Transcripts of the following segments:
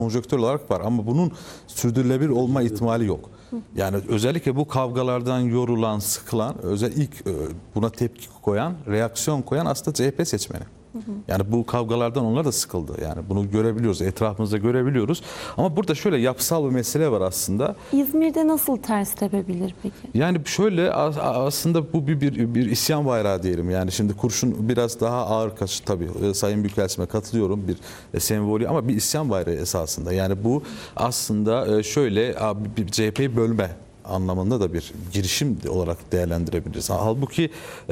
konjonktür olarak var ama bunun sürdürülebilir olma ihtimali yok. Yani özellikle bu kavgalardan yorulan, sıkılan, ilk buna tepki koyan, reaksiyon koyan aslında CHP seçmeni. Yani bu kavgalardan onlar da sıkıldı. Yani bunu görebiliyoruz, etrafımızda görebiliyoruz. Ama burada şöyle yapısal bir mesele var aslında. İzmir'de nasıl ters tepebilir peki? Yani şöyle aslında bu bir isyan bayrağı diyelim. Yani şimdi kurşun biraz daha ağır kaçtı tabii. Sayın Büyükelçime katılıyorum, bir sembolü ama bir isyan bayrağı esasında. Yani bu aslında şöyle bir CHP'yi bölme anlamında da bir girişim olarak değerlendirebiliriz. Halbuki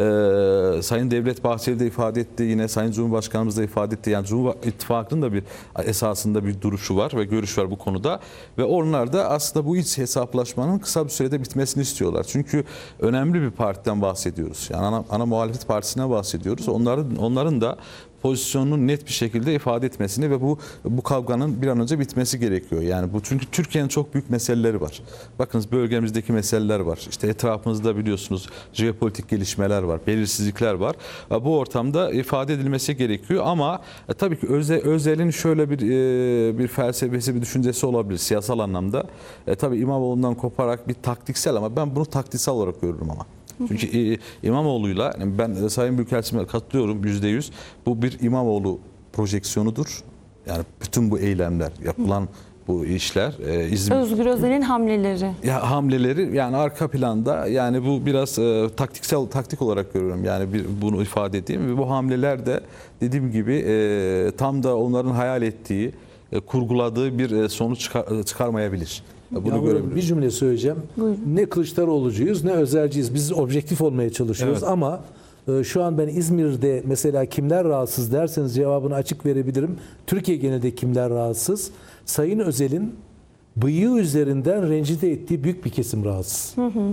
Sayın Devlet Bahçeli de ifade etti, yine Sayın Cumhurbaşkanımız da ifade etti. Yani Cumhur İttifakı'nın da bir esasında bir duruşu var ve görüş var bu konuda. Ve onlar da aslında bu iç hesaplaşmanın kısa bir sürede bitmesini istiyorlar. Çünkü önemli bir partiden bahsediyoruz. Yani ana muhalefet partisine bahsediyoruz. Onların da pozisyonunu net bir şekilde ifade etmesini ve bu kavganın bir an önce bitmesi gerekiyor. Yani bu çünkü Türkiye'nin çok büyük meseleleri var. Bakınız bölgemizdeki meseleler var. İşte etrafımızda biliyorsunuz jeopolitik gelişmeler var, belirsizlikler var. Bu ortamda ifade edilmesi gerekiyor ama tabii ki Özel'in şöyle bir felsefesi, bir düşüncesi olabilir siyasal anlamda. Tabii İmamoğlu'ndan koparak bir taktiksel ama ben bunu taktiksel olarak görürüm ama. Çünkü İmamoğlu'yla ben Sayın Büyükelçime katılıyorum %100. Bu bir İmamoğlu projeksiyonudur. Yani bütün bu eylemler, yapılan bu işler Özgür Özel'in hamleleri. Ya hamleleri yani arka planda yani bu biraz taktik olarak görüyorum. Yani bunu ifade edeyim ve bu hamleler de dediğim gibi tam da onların hayal ettiği, kurguladığı bir sonuç çıkarmayabilir. Bunu bir cümle söyleyeceğim. Buyurun. Ne Kılıçdaroğlu'cuyuz ne Özelciyiz. Biz objektif olmaya çalışıyoruz ama şu an ben İzmir'de mesela kimler rahatsız derseniz cevabını açık verebilirim. Türkiye genelinde kimler rahatsız? Sayın Özel'in bıyığı üzerinden rencide ettiği büyük bir kesim rahatsız.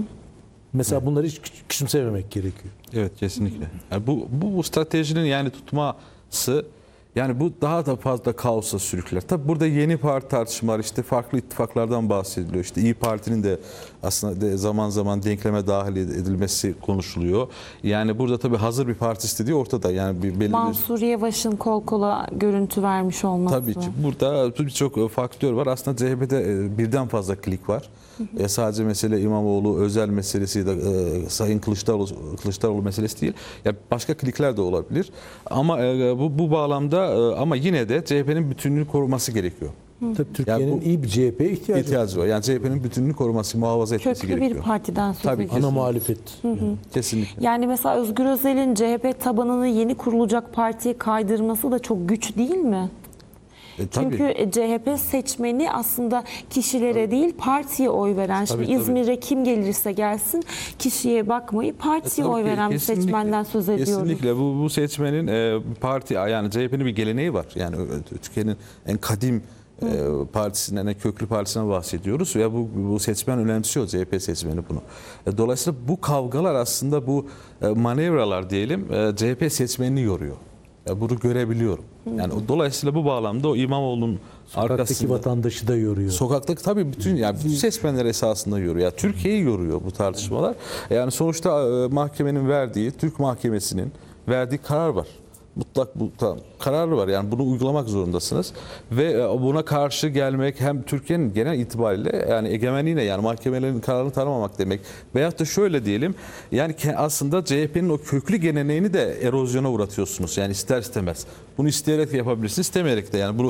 Mesela bunları hiç küçümsememek gerekiyor. Evet, kesinlikle. Yani bu stratejinin yani tutması yani bu daha da fazla kaosa sürükler. Tabi burada yeni parti tartışmalar, işte farklı ittifaklardan bahsediliyor. İşte İYİ Parti'nin de aslında zaman zaman denkleme dahil edilmesi konuşuluyor. Yani burada tabi hazır bir parti istediği ortada. Yani belirli Mansur Yavaş'ın kol kola görüntü vermiş olması. Tabii ki burada birçok faktör var. Aslında CHP'de birden fazla klik var. Sadece mesele İmamoğlu, Özel meselesi de Sayın Kılıçdaroğlu meselesi değil. Ya başka klikler de olabilir. Ama bu bağlamda ama yine de CHP'nin bütünlüğünü koruması gerekiyor. Tabii Türkiye'nin yani iyi bir CHP'ye ihtiyacı var. Yani CHP'nin bütünlüğünü koruması, muhafaza etmesi Köklü gerekiyor. bir partiden söz Tabii, ediyoruz. Ana muhalefet. Kesinlikle. Yani mesela Özgür Özel'in CHP tabanını yeni kurulacak partiye kaydırması da çok güç değil mi? Tabii. Çünkü CHP seçmeni aslında kişilere değil partiye oy veren. Şimdi Tabii. İzmir'e kim gelirse gelsin kişiye bakmayı partiye oy veren bir seçmenden söz ediyoruz. Kesinlikle bu seçmenin parti yani CHP'nin bir geleneği var. Yani Türkiye'nin en kadim partisinden, en köklü partisinden bahsediyoruz ve bu seçmen önemsiyor, CHP seçmeni bunu. Dolayısıyla bu kavgalar aslında bu manevralar diyelim CHP seçmenini yoruyor. Bunu görebiliyorum. Yani dolayısıyla bu bağlamda o İmamoğlu'nun Sokaktaki vatandaşı da yoruyor. Sokaktaki tabii bütün seçmenler esasında yoruyor. Yani Türkiye'yi yoruyor bu tartışmalar. Yani sonuçta mahkemenin verdiği, Türk Mahkemesi'nin verdiği karar var. Mutlak kararı var. Yani bunu uygulamak zorundasınız. Ve buna karşı gelmek hem Türkiye'nin genel itibariyle yani egemenliğine yani mahkemelerin kararını tanımamak demek. Veyahut da şöyle diyelim yani aslında CHP'nin o köklü geleneğini de erozyona uğratıyorsunuz. Yani ister istemez. Bunu isteyerek de yapabilirsiniz, istemeyerek de. Yani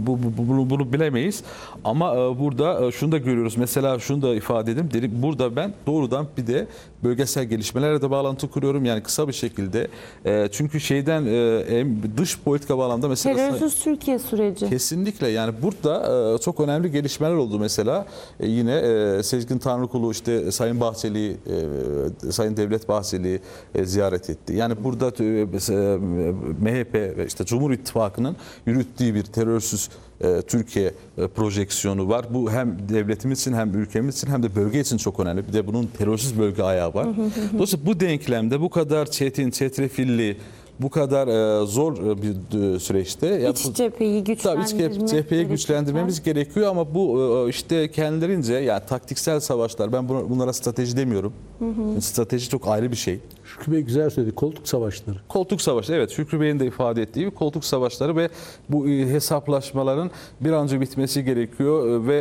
bunu bilemeyiz. Ama burada şunu da görüyoruz. Mesela şunu da ifade edeyim. Burada ben doğrudan bir de bölgesel gelişmelerle de bağlantı kuruyorum. Yani kısa bir şekilde. Çünkü dış politika bağlamda mesela Terörsüz Türkiye süreci. Kesinlikle yani burada çok önemli gelişmeler oldu mesela. Yine Sezgin Tanrıkulu işte Sayın Bahçeli, Sayın Devlet Bahçeli ziyaret etti. Yani burada MHP ve işte Cumhur İttifakı'nın yürüttüğü bir terörsüz Türkiye projeksiyonu var. Bu hem devletimiz için hem ülkemiz için hem de bölge için çok önemli. Bir de bunun terörsüz bölge ayağı var. Dolayısıyla bu denklemde bu kadar çetin, çetrefilli, bu kadar zor bir süreçte İç cepheyi tabii güçlendirmek iç cepheyi gerekirken- güçlendirmemiz gerekiyor ama bu işte kendilerince yani taktiksel savaşlar, ben bunlara strateji demiyorum. Strateji çok ayrı bir şey. Şükrü Bey güzel söyledi. Koltuk savaşları. Koltuk savaşı, evet, Şükrü Bey'in de ifade ettiği gibi koltuk savaşları ve bu hesaplaşmaların bir an önce bitmesi gerekiyor ve